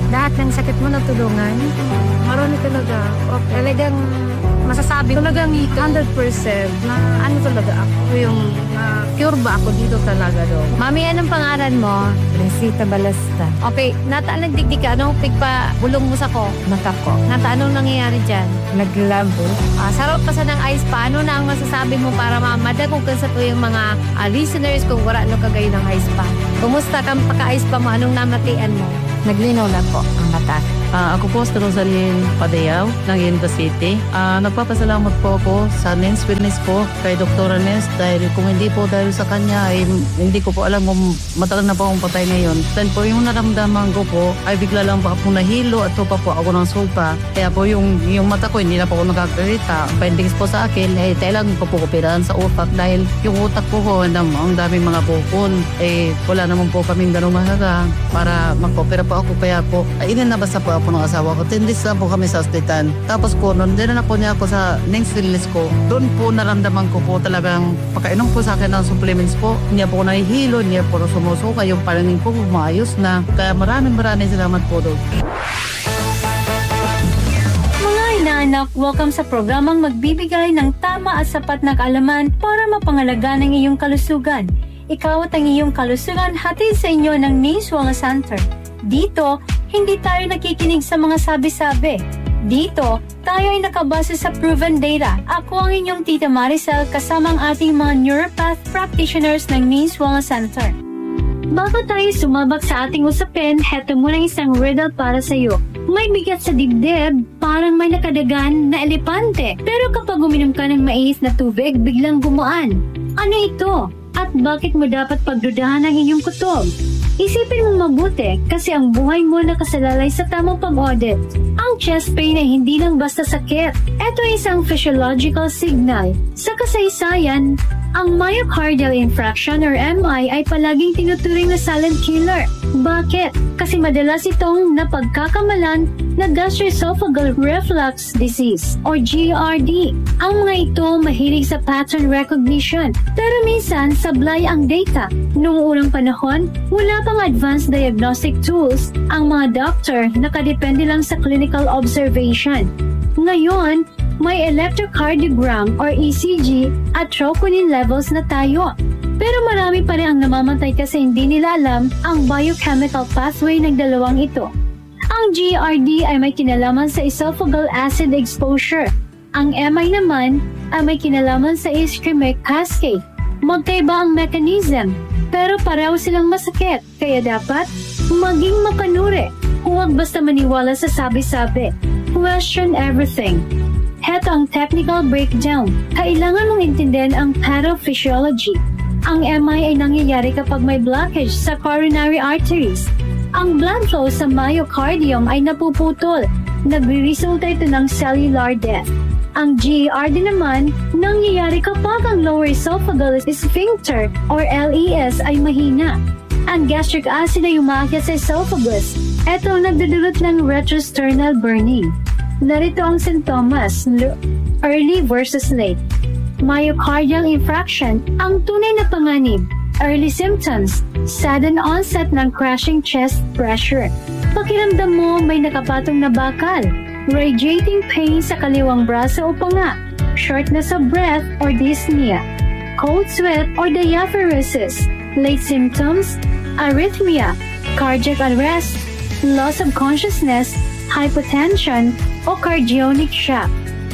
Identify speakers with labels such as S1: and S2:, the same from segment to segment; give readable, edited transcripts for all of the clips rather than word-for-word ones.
S1: lahat ng sakit mo natulungan. Marami talaga. O, talagang masasabi talagang 100% na ano talaga ako. Yung pure ba ako dito talaga do.
S2: Mami, anong pangalan mo?
S3: Resita Balasta.
S2: Okay, nata nagdigdig ka. Anong pigpa bulong mo sa ko?
S3: Mata ko.
S2: Nata, anong nangyayari dyan?
S3: Naglabo.
S2: Sarap pa sa ng ice pa. Ano na ang masasabi mo para madagog ka sa to yung mga listeners kung wala no kagayo ng ice pa? Kumusta kang paka-ice pa mo? Anong namatian mo?
S3: Naglinaw na po ang mata.
S4: Ako po si Rosalyn Padayaw ng Indo City. Nagpapasalamat po ako sa Nens Wellness po kay Dr. Nens dahil kung hindi po dahil sa kanya ay hindi ko po alam kung matagal na po akong patay ngayon. Dahil po yung naramdaman ko po ay bigla lang pa po nahilo at pa po ako ng sulpa. Kaya po yung mata ko hindi na po ako nagkakalita. Findings po sa akin ay kailangan ko po operahan sa utak dahil yung utak ko ang daming mga bukol. Wala naman po kaming ganong mahalaga para mag-opera po ako. Kaya po inanabasa po ako ng asawa ko. 10 days na po kami sa ospital. Tapos po, nung dinala po niya ako sa next release ko, doon po naramdaman ko po talagang pagkainom po sa akin ng supplements po. Hindi po nahihilo, hindi po sumusuka. Yung palanin ko maayos na. Kaya maraming salamat po doon.
S5: Mga inaanak, welcome sa programang magbibigay ng tama at sapat na kaalaman para mapangalagaan ang iyong kalusugan. Ikaw at ang iyong kalusugan hatid sa inyo ng NACE Wellness Center. Dito, hindi tayo nakikinig sa mga sabi-sabi. Dito, tayo ay nakabase sa proven data. Ako ang inyong Tita Maricel kasama ang ating mga neuropath practitioners ng NACE Wellness Center. Bago tayo sumabak sa ating usapin, heto muna isang riddle para sa iyo. May bigat sa dibdib, parang may nakadagan na elepante. Pero kapag uminom ka ng mais na tubig, biglang gumaan. Ano ito? At bakit mo dapat pagdudahan ang inyong kutob? Isipin mong mabuti kasi ang buhay mo nakasalalay sa tamang pag-audit. Ang chest pain ay hindi lang basta sakit. Ito ay isang physiological signal. Sa kasaysayan, ang myocardial infarction or MI ay palaging tinuturing na silent killer. Bakit? Kasi madalas itong napagkakamalan na gastroesophageal reflux disease or GERD. Ang mga ito mahilig sa pattern recognition pero minsan sablay ang data. Noong unang panahon, wala pang advanced diagnostic tools, ang mga doctor nakadepende lang sa clinical observation. Ngayon, may electrocardiogram or ECG at troponin levels na tayo. Pero marami pa rin ang namamatay kasi hindi nila alam ang biochemical pathway ng dalawang ito. Ang GERD ay may kinalaman sa esophageal acid exposure. Ang MI naman ay may kinalaman sa ischemic cascade. Magkaiba ang mechanism, pero pareho silang masakit. Kaya dapat maging mapanuri. Huwag basta maniwala sa sabi-sabi. Question everything. Heto ang technical breakdown. Kailangan mong intindihan ang pathophysiology. Ang MI ay nangyayari kapag may blockage sa coronary arteries. Ang blood flow sa myocardium ay napuputol. Nagre-resulta ito ng cellular death. Ang GERD naman, nangyayari kapag ang lower esophageal sphincter or LES ay mahina. Ang gastric acid ay umaakyat sa esophagus. Ito ang nagdudulot ng retrosternal burning. Narito ang sintomas, early versus late. Myocardial infarction, ang tunay na panganib. Early symptoms, sudden onset ng crashing chest pressure. Pakiramdam mo may nakapatong na bakal. Radiating pain sa kaliwang braso o panga. Shortness of breath or dyspnea. Cold sweat or diaphoresis. Late symptoms, arrhythmia, cardiac arrest, loss of consciousness, hypotension, o cardionic shock.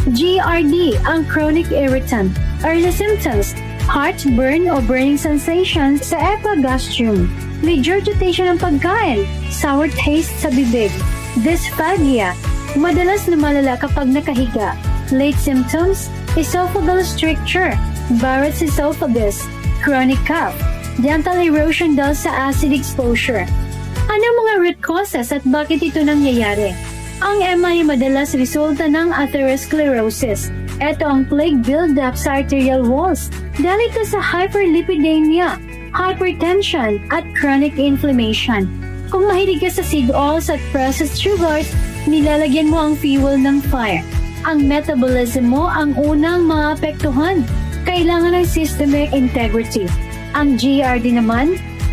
S5: GERD, ang chronic irritant. Early symptoms, heartburn o burning sensation sa epigastrium. Regurgitation ng pagkain, sour taste sa bibig. Dysphagia, madalas lumalala kapag nakahiga. Late symptoms, esophageal stricture, Barrett's esophagus, chronic cough, dental erosion dahil sa acid exposure. Ano mga root causes at bakit ito nangyayari? Ang MI madalas resulta ng atherosclerosis. Ito ang plague buildup sa arterial walls dahil ito sa hyperlipidemia, hypertension, at chronic inflammation. Kung mahilig ka sa seed oils at processed sugars, nilalagyan mo ang fuel ng fire. Ang metabolism mo ang unang maapektuhan. Kailangan ng systemic integrity. Ang GERD naman,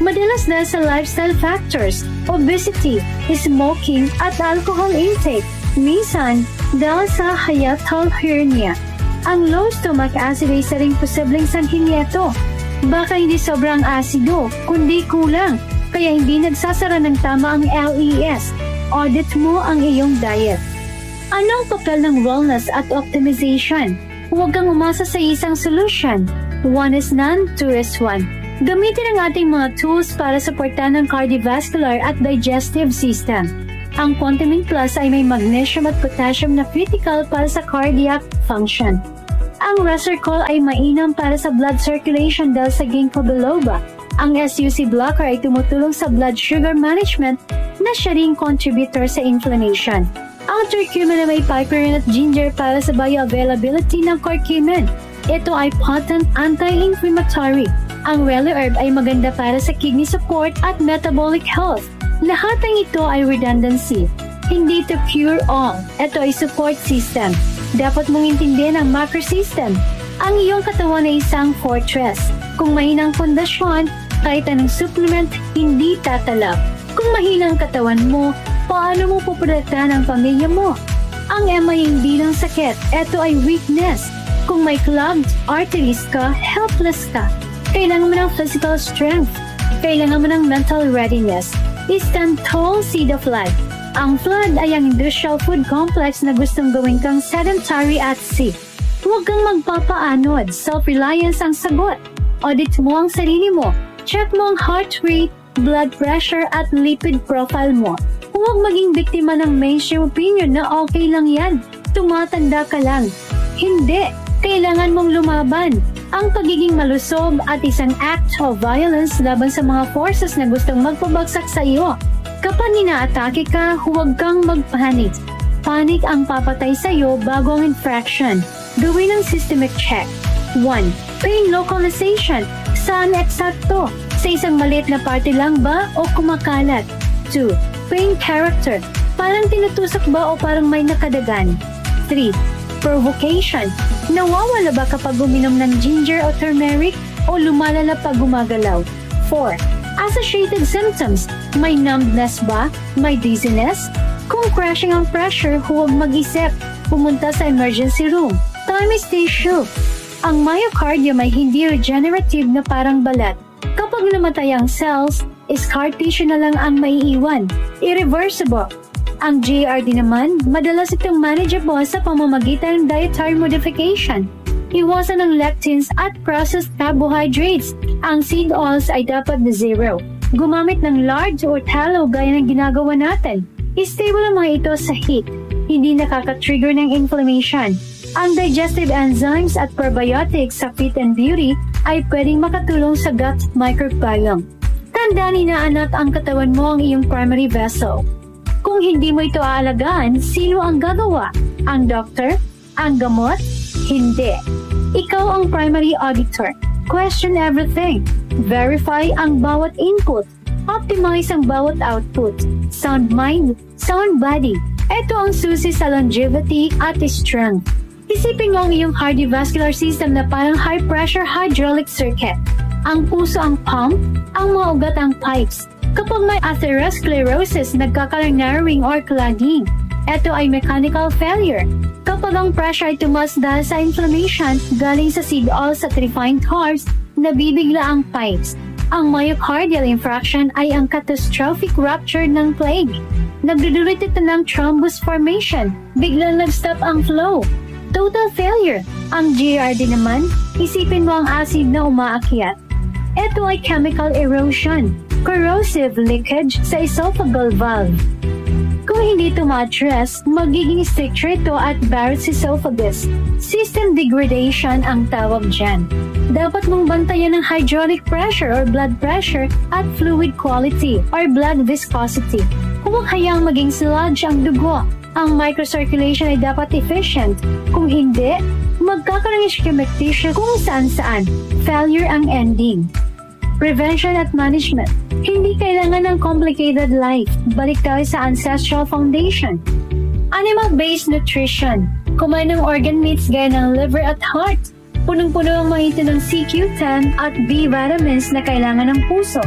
S5: Madalas dahil sa lifestyle factors, obesity, smoking at alcohol intake. Minsan, dahil sa hiatal hernia. Ang low stomach acid ay isa ring posibleng sanhin nito. Baka hindi sobrang asido, kundi kulang, kaya hindi nagsasara ng tama ang LES. Audit mo ang iyong diet. Anong papel ng wellness at optimization? Huwag kang umasa sa isang solution. One is none, two is one. Gamitin ang ating mga tools para suportahan ang cardiovascular at digestive system. Ang Contamin Plus ay may magnesium at potassium na critical para sa cardiac function. Ang Restorcol ay mainam para sa blood circulation dahil sa ginkgo biloba. Ang SUC blocker ay tumutulong sa blood sugar management na siya ring contributor sa inflammation. Ang curcumin ay may piperine at ginger para sa bioavailability ng curcumin. Ito ay potent anti-inflammatory. Ang Relly Herb ay maganda para sa kidney support at metabolic health. Lahat ng ito ay redundancy. Hindi to cure all. Ito ay support system. Dapat mong intindihan ang macro system. Ang iyong katawan ay isang fortress. Kung mahinang pundasyon, kahit anong supplement, hindi tatalab. Kung mahinang katawan mo, paano mo puprotektahan ang pamilya mo? Ang MI ay hindi lang sakit. Ito ay weakness. Kung may clogged arteries ka, helpless ka. Kailangan mo ng physical strength. Kailangan mo ng mental readiness. Stand tall, seed of life. Ang flood ay ang industrial food complex na gustong gawin kang sedentary at sick. Huwag kang magpapaanod. Self-reliance ang sagot. Audit mo ang sarili mo. Check mo ang heart rate, blood pressure at lipid profile mo. Huwag maging biktima ng mainstream opinion na okay lang yan. Tumatanda ka lang. Hindi. Kailangan mong lumaban. Ang pagiging malusog at isang act of violence laban sa mga forces na gustong magpabagsak sa iyo. Kapag inaatake ka, huwag kang magpanik. Panic ang papatay sa iyo bago ang infraction. Gawin ang systemic check. 1. Pain localization. Saan eksakto? Sa isang maliit na parte lang ba o kumakalat? 2. Pain character. Parang tinutusok ba o parang may nakadagan? 3. Provocation. Nawawala ba kapag uminom ng ginger o turmeric o lumalala pag gumagalaw? 4. Associated symptoms. May numbness ba? May dizziness? Kung crashing ang pressure, huwag mag-isip. Pumunta sa emergency room. Time is tissue. Ang myocardium ay hindi regenerative na parang balat. Kapag namatay ang cells, scar tissue na lang ang maiiwan. Irreversible. Ang GARD naman, madalas itong manageable sa pamamagitan ng dietary modification. Iwasan ang lectins at processed carbohydrates. Ang seed oils ay dapat na zero. Gumamit ng lard o tallow gaya ng ginagawa natin. Stable ang mga ito sa heat. Hindi nakaka-trigger ng inflammation. Ang digestive enzymes at probiotics sa Fit and Beauty ay pwedeng makatulong sa gut microbiome. Tandaan, inaanak ang katawan mo ang iyong primary vessel. Kung hindi mo ito aalagaan, sino ang gagawa? Ang doctor? Ang gamot? Hindi. Ikaw ang primary auditor. Question everything. Verify ang bawat input. Optimize ang bawat output. Sound mind, sound body. Ito ang susi sa longevity at strength. Isipin mo ang iyong cardiovascular system na parang high-pressure hydraulic circuit. Ang puso ang pump, ang mga ugat ang pipes. Kapag may atherosclerosis, nagkakaroon narrowing or clogging. Ito ay mechanical failure. Kapag ang pressure ay tumaas dahil sa inflammation galing sa seed oils at refined carbs, nabibigla ang pipes. Ang myocardial infarction ay ang catastrophic rupture ng plague. Nagdudulot ito ng thrombus formation. Biglang nag-stop ang flow. Total failure. Ang GARD naman, isipin mo ang acid na umaakyat. Ito ay chemical erosion. Corrosive leakage sa esophageal valve. Kung hindi ito ma-address, magiging stricture ito at Barrett's esophagus. System degradation ang tawag dyan. Dapat mong bantayan ang hydraulic pressure or blood pressure at fluid quality or blood viscosity. Huwag hayaang maging sludge ang dugo. Ang microcirculation ay dapat efficient. Kung hindi, magkakaroon ng ischemic tissue kung saan-saan. Failure ang ending. Prevention at management. Hindi kailangan ng complicated life. Balik tayo sa ancestral foundation. Animal-based nutrition. Kumain ng organ meats gaya ng liver at heart. Punong-puno ang mga ito ng CQ10 at B vitamins na kailangan ng puso.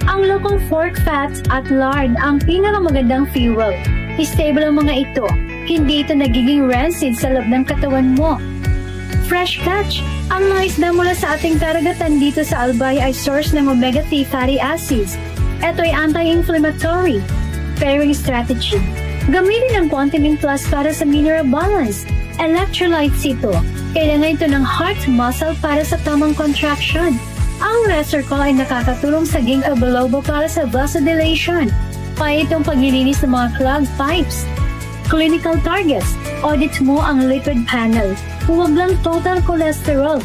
S5: Ang local pork fats at lard ang pinakamagandang fuel. Stable ang mga ito. Hindi ito nagiging rancid sa loob ng katawan mo. Fresh catch. Ang mga isda mula sa ating karagatan dito sa Albay ay source ng omega-3 fatty acids. Ito ay anti-inflammatory. Pairing strategy. Gamitin ang Quantamin Plus para sa mineral balance. Electrolytes ito. Kailangan ito ng heart muscle para sa tamang contraction. Ang Resorcol ay nakakatulong sa ginkgo biloba para sa vasodilation. Kaya itong paglilinis ng mga clogged pipes. Clinical targets. Audit mo ang lipid panel. Huwag lang total cholesterol.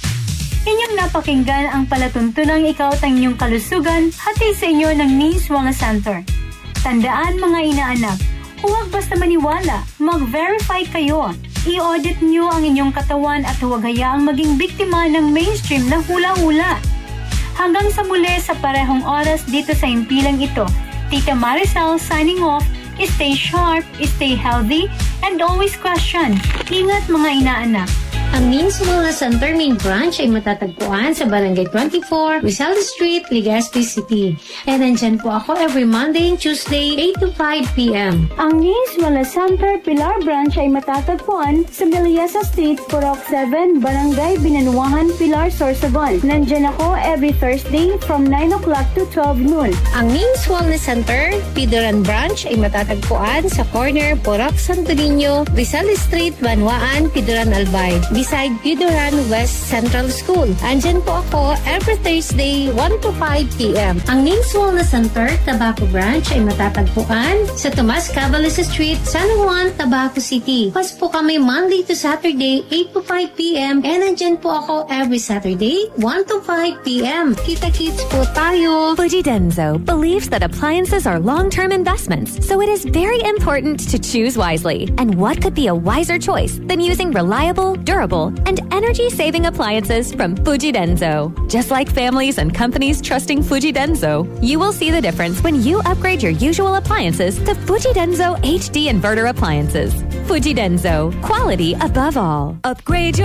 S5: Inyong napakinggan ang palatuntunang ikaw at ang inyong kalusugan hatid sa inyo ng Nins Wellness Center. Tandaan mga inaanak, huwag basta maniwala, mag-verify kayo. I-audit nyo ang inyong katawan at huwag hayaang maging biktima ng mainstream na hula-hula. Hanggang sa muli sa parehong oras dito sa impilang ito, Tita Maricel signing off. Stay sharp, stay healthy, and always question. Ingat mga inaanak.
S2: Ang Nins Wellness Center Main Branch ay matatagpuan sa Barangay 24, Rizal Street, Legazpi City. And nandyan po ako every Monday and Tuesday, 8 to 5 p.m.
S5: Ang Nins Wellness Center Pilar Branch ay matatagpuan sa Meliasa Street, Purok 7, Barangay Binanuahan, Pilar, Sorsogon. Nandyan ako every Thursday from 9 o'clock to 12 noon.
S2: Ang Nins Wellness Center, Pidoran Branch ay matatagpuan sa corner Purok Santo Niño, Rizal Street, Banwaan, Pidoran, Albay. Beside Pidoran West Central School. Andyan po ako every Thursday, 1 to 5 p.m. Ang Nins Wellness Center, Tabaco Branch ay matatagpuan sa Tomas Cavales Street, San Juan, Tabaco City. Pas po kami Monday to Saturday, 8 to 5 p.m. And andyan po ako every Saturday, 1 to 5 p.m. Kita-kits po tayo!
S6: Fuji Denso believes that appliances are long-term investments, so it is very important to choose wisely. And what could be a wiser choice than using reliable, durable, and energy-saving appliances from Fuji Denso? Just like families and companies trusting Fuji Denso, you will see the difference when you upgrade your usual appliances to Fuji Denso HD inverter appliances. Fuji Denso, quality above all. Upgrade your